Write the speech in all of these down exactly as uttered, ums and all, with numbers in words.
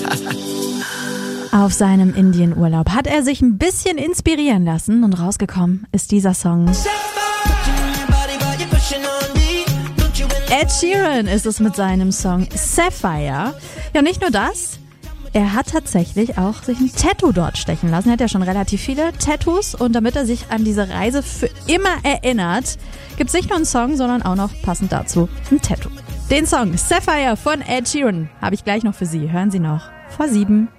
Auf seinem Indienurlaub hat er sich ein bisschen inspirieren lassen und rausgekommen ist dieser Song. Ed Sheeran ist es mit seinem Song Sapphire. Ja, und nicht nur das, er hat tatsächlich auch sich ein Tattoo dort stechen lassen. Er hat ja schon relativ viele Tattoos und damit er sich an diese Reise für immer erinnert, gibt es nicht nur einen Song, sondern auch noch passend dazu ein Tattoo. Den Song Sapphire von Ed Sheeran habe ich gleich noch für Sie. Hören Sie noch vor sieben.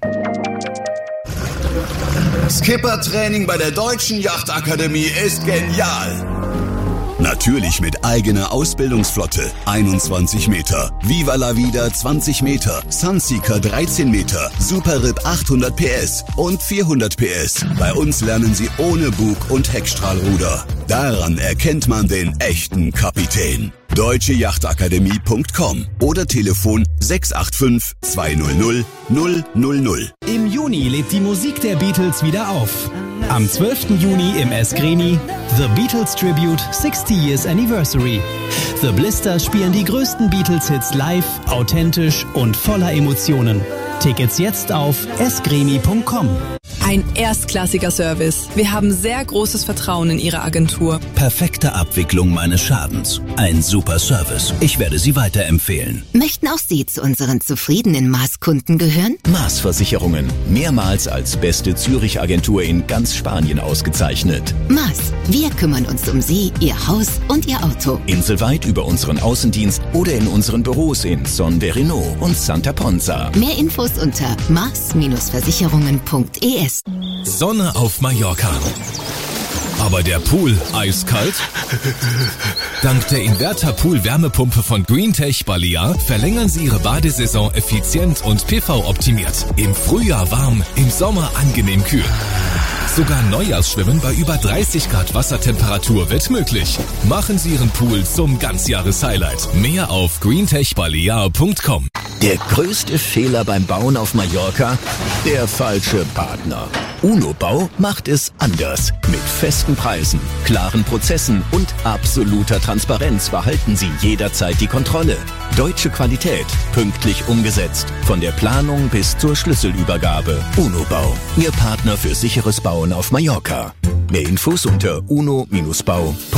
Skippertraining bei der Deutschen Yachtakademie ist genial. Natürlich mit eigener Ausbildungsflotte. einundzwanzig Meter, Viva la Vida zwanzig Meter, Sunseeker dreizehn Meter, Super Rip achthundert P S und vierhundert P S. Bei uns lernen Sie ohne Bug- und Heckstrahlruder. Daran erkennt man den echten Kapitän. deutsche yachtakademie punkt com oder Telefon sechs acht fünf, zwei null null, null null null. Im Juni lebt die Musik der Beatles wieder auf. Am zwölften Juni im Eskreni The Beatles Tribute sixty Years Anniversary. The Blisters spielen die größten Beatles-Hits live, authentisch und voller Emotionen. Tickets jetzt auf eskreni punkt com. Ein erstklassiger Service. Wir haben sehr großes Vertrauen in Ihre Agentur. Perfekte Abwicklung meines Schadens. Ein super Service. Ich werde Sie weiterempfehlen. Möchten auch Sie zu unseren zufriedenen Maß-Kunden gehören? Maß Versicherungen. Mehrmals als beste Zürich-Agentur in ganz Spanien ausgezeichnet. Maß. Wir kümmern uns um Sie, Ihr Haus und Ihr Auto. Inselweit über unseren Außendienst oder in unseren Büros in Son Verino und Santa Ponza. Mehr Infos unter maß Versicherungen punkt e s. Sonne auf Mallorca. Aber der Pool eiskalt? Dank der Inverter-Pool-Wärmepumpe von Greentech Balear verlängern Sie Ihre Badesaison effizient und P V-optimiert. Im Frühjahr warm, im Sommer angenehm kühl. Sogar Neujahrsschwimmen bei über dreißig Grad Wassertemperatur wird möglich. Machen Sie Ihren Pool zum Ganzjahres-Highlight. Mehr auf greentech balear punkt com. Der größte Fehler beim Bauen auf Mallorca? Der falsche Partner. UNO-Bau macht es anders. Mit festen Preisen, klaren Prozessen und absoluter Transparenz behalten Sie jederzeit die Kontrolle. Deutsche Qualität, pünktlich umgesetzt. Von der Planung bis zur Schlüsselübergabe. UNO-Bau, Ihr Partner für sicheres Bauen auf Mallorca. Mehr Infos unter uno Bindestrich bau punkt com.